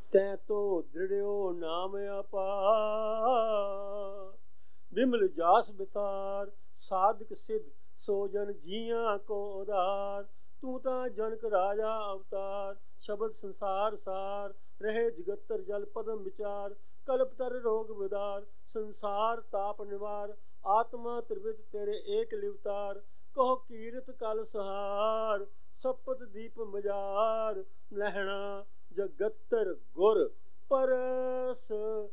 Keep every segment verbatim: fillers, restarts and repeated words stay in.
ਤੈ ਤੋ ਦ੍ਰਿੜਿਓ ਨਾਮ ਅਪਾਰ। ਬਿਮਲ ਜਾਸ ਬਿਤਾਰ ਸਾਧਕ ਸਿੱਧ ਸੋ ਜਨ ਜੀਆਂ ਕੋ ਉਧਾਰ। ਤੂੰ ਤਾਂ ਜਨਕ ਰਾਜਾ ਅਵਤਾਰ ਸ਼ਬਦ ਸੰਸਾਰ ਸਾਰ। ਰਹੇ ਜਗਤਰ ਜਲ ਪਦਮ ਵਿਚਾਰ ਕਲਪਤਰ ਰੋਗ ਵਿਦਾਰ। ਸੰਸਾਰ ਤਾਪ ਨਿਵਾਰ ਆਤਮਾ ਤ੍ਰਿਵਿਧ ਤੇਰੇ ਏਕ ਲਿਵਤਾਰ। ਕਹੋ ਕੀਰਤ ਕਲ ਸਹਾਰ ਸਪਤ ਦੀਪ ਮਜਾਰ। ਲਹਿਣਾ ਜਗਤਰ ਗੁਰ ਪਰਸ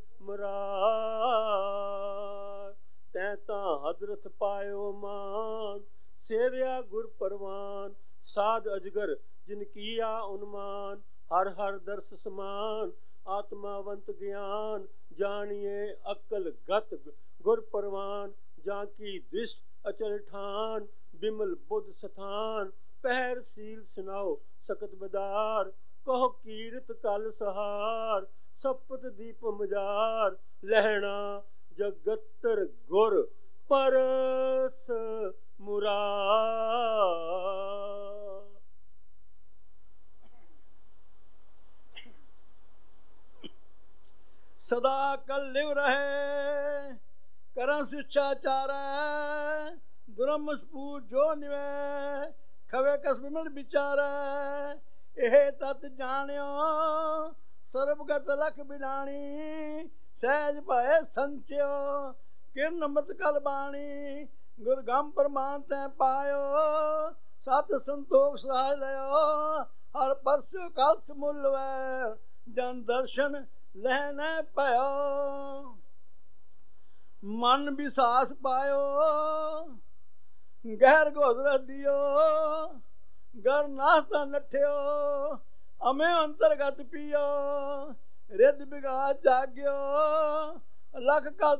ਮੁਰਾਰ। ਤੈਂ ਤਾਂ ਹਦਰਤ ਪਾਇਓ ਮਾਨ ਸੇਵਿਆ ਗੁਰ ਪਰਵਾਨ। ਸਾਧ ਅਜਗਰ ਜਿਨ ਕੀਆ ਉਨਮਾਨ ਹਰ ਹਰ ਦਰਸ ਸਮਾਨ। ਆਤਮਾਵੰਤ ਗਿਆਨ ਜਾਣੀਏ ਅਕਲ ਗਤ ਗੁਰ ਪਰਵਾਨ। ਜਾਂ ਕੀ ਦ੍ਰਿਸ਼ਟ ਅਚਲ ਠਾਨ ਬਿਮਲ ਬੁੱਧ ਸਥਾਨ। ਪਹਿਰ ਸੀਲ ਸੁਨਾਓ ਸਕਤ ਬਦਾਰ ਕਹੋ ਕੀਰਤ ਕਲ ਸਹਾਰ। ਸਪਤ ਦੀਪ ਮਜਾਰ ਲਹਿਣਾ ਜਗਤਰ ਗੁਰ ਪਰਸ ਮੁਰਾਰ। ਸਦਾ ਕਲ ਲਿਵ ਰਹੇ ਕਰਮ ਸਿੱਖਿਆ ਚਾਰੈ। ਬ੍ਰਹਮ ਸਪੂਤ ਜੋ ਨਿਵੈ ਖਵੇ ਕਸ ਬਿਮਲ ਵਿਚਾਰੈ। ਇਹ ਤਤ ਜਾਣਿਓ ਸਰਬਗਤ ਲਖ ਬਿਲਾਣੀ। ਸਹਿਜ ਭਏ ਸੰਚਿਓ ਕਿਰਨ ਮਤ ਕਲ ਬਾਣੀ। ਗੁਰਗੰਮ ਪ੍ਰਮਾਨ ਤੈ ਪਾਇਓ ਸਤ ਸੰਤੋਖ ਸਹਾਇ ਲਿਓ। ਹਰ ਪਰਸੁ ਕਲ ਸਮੁੱਲ ਵੈ ਜਨ ਦਰਸ਼ਨ ਲਹਿ ਨ ਭਇਓ। ਮਨ ਵਿਸਾਸ ਪਾਇਓ ਗਹਿਰ ਗੋਦਰ ਦਿਓ। ਗਰ ਨਾਸਤਾ ਨਠਿਓ ਅਮੇ ਅੰਤਰਗਤ ਪੀਓ। ਰਿੱਧ ਬਿਗਾਸ ਜਾਗਿਓ ਲਖ ਕਲ